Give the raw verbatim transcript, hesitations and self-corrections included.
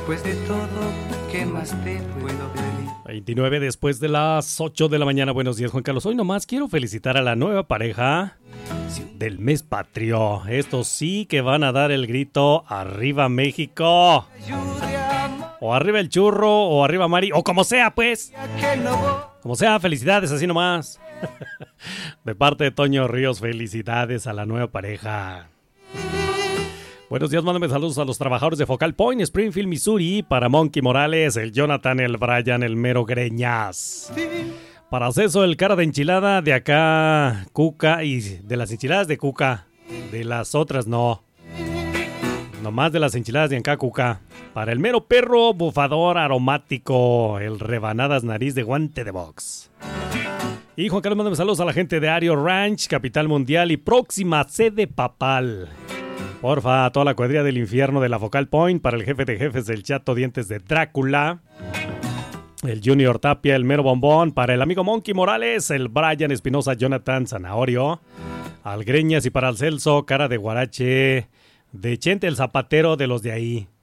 Después de todo, ¿qué más te puedo pedir? veintinueve después de las ocho de la mañana. Buenos días, Juan Carlos. Hoy nomás quiero felicitar a la nueva pareja del mes patrio. Estos sí que van a dar el grito ¡Arriba México! O arriba el churro, o arriba Mari, o como sea, pues. Como sea, felicidades, así nomás. De parte de Toño Ríos, felicidades a la nueva pareja. Buenos días, mándame saludos a los trabajadores de Focal Point, Springfield, Missouri. Para Monkey Morales, el Jonathan, el Brian, el Mero Greñas. Para Ceso, el cara de enchilada de acá, Cuca. Y de las enchiladas de Cuca. De las otras no. Nomás de las enchiladas de acá, Cuca. Para el Mero Perro, bufador aromático. El Rebanadas Nariz de Guante de Box. Y Juan Carlos, mándame saludos a la gente de Ario Ranch, Capital Mundial y próxima sede papal. Porfa, a toda la cuadrilla del infierno de la Focal Point. Para el jefe de jefes del Chato Dientes de Drácula. El Junior Tapia, el Mero Bombón. Para el amigo Monkey Morales, el Brian Espinosa, Jonathan Zanahorio. Al Greñas y para el Celso, cara de guarache. De Chente el Zapatero de los de ahí.